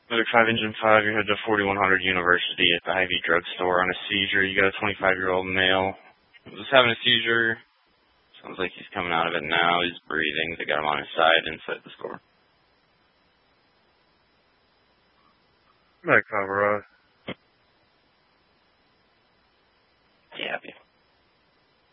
Medic 5, Engine 5, you're headed to 4100 University at the Ivy Drugstore on a seizure. You got a 25-year-old male. Just having a seizure. Sounds like he's coming out of it now. He's breathing. They got him on his side inside the store. Medic 5,